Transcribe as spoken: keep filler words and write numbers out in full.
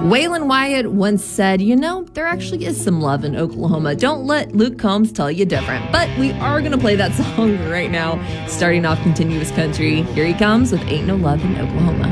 Waylon Wyatt once said, you know, there actually is some love in Oklahoma. Don't let Luke Combs tell you different. But we are going to play that song right now, starting off Continuous Country. Here he comes with Ain't No Love in Oklahoma.